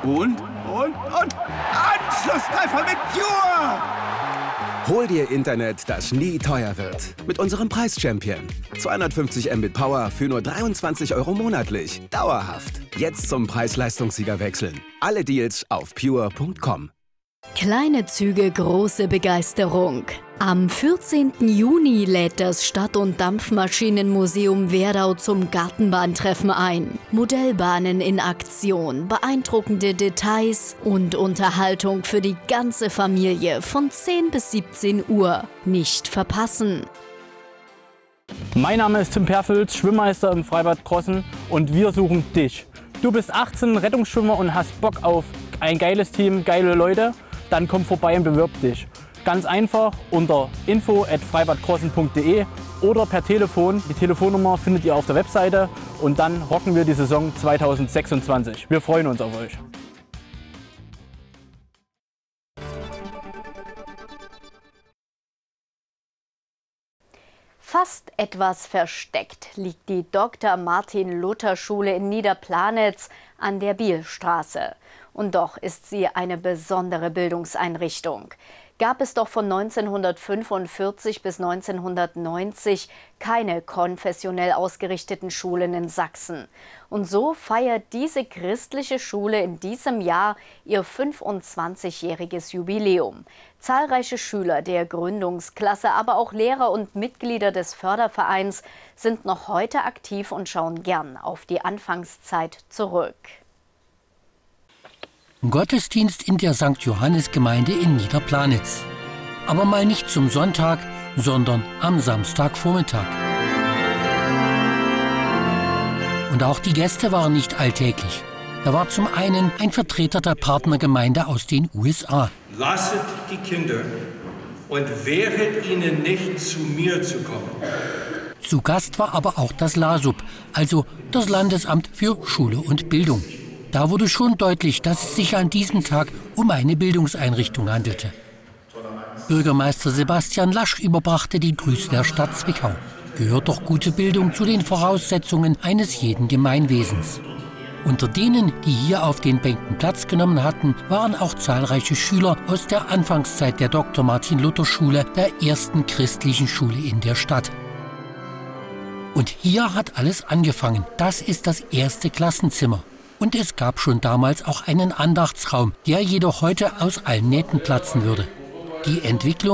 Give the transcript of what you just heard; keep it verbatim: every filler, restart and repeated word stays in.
Und, und, und Anschlusstreffer mit Pure! Hol dir Internet, das nie teuer wird. Mit unserem Preis-Champion. zweihundertfünfzig Mbit Power für nur dreiundzwanzig Euro monatlich. Dauerhaft. Jetzt zum Preis-Leistungssieger wechseln. Alle Deals auf pure punkt com. Kleine Züge, große Begeisterung. Am vierzehnten Juni lädt das Stadt- und Dampfmaschinenmuseum Werdau zum Gartenbahntreffen ein. Modellbahnen in Aktion, beeindruckende Details und Unterhaltung für die ganze Familie von zehn bis siebzehn Uhr. Nicht verpassen! Mein Name ist Tim Perfels, Schwimmmeister im Freibad Krossen und wir suchen dich. Du bist achtzehn, Rettungsschwimmer und hast Bock auf ein geiles Team, geile Leute? Dann komm vorbei und bewirb dich. Ganz einfach unter info at freibadkrossen punkt de oder per Telefon. Die Telefonnummer findet ihr auf der Webseite und dann rocken wir die Saison zweitausendsechsundzwanzig. Wir freuen uns auf euch. Fast etwas versteckt liegt die Doktor Martin Luther Schule in Niederplanitz an der Bielstraße. Und doch ist sie eine besondere Bildungseinrichtung. Gab es doch von neunzehnhundertfünfundvierzig bis neunzehnhundertneunzig keine konfessionell ausgerichteten Schulen in Sachsen. Und so feiert diese christliche Schule in diesem Jahr ihr fünfundzwanzigjähriges Jubiläum. Zahlreiche Schüler der Gründungsklasse, aber auch Lehrer und Mitglieder des Fördervereins sind noch heute aktiv und schauen gern auf die Anfangszeit zurück. Gottesdienst in der Sankt Johannes-Gemeinde in Niederplanitz. Aber mal nicht zum Sonntag, sondern am Samstagvormittag. Und auch die Gäste waren nicht alltäglich. Da war zum einen ein Vertreter der Partnergemeinde aus den U S A. Lasset die Kinder und wehret ihnen nicht, zu mir zu kommen. Zu Gast war aber auch das LASUB, also das Landesamt für Schule und Bildung. Da wurde schon deutlich, dass es sich an diesem Tag um eine Bildungseinrichtung handelte. Bürgermeister Sebastian Lasch überbrachte die Grüße der Stadt Zwickau. Gehört doch gute Bildung zu den Voraussetzungen eines jeden Gemeinwesens. Unter denen, die hier auf den Bänken Platz genommen hatten, waren auch zahlreiche Schüler aus der Anfangszeit der Doktor Martin Luther Schule, der ersten christlichen Schule in der Stadt. Und hier hat alles angefangen. Das ist das erste Klassenzimmer. Und es gab schon damals auch einen Andachtsraum, der jedoch heute aus allen Nähten platzen würde. Die Entwicklung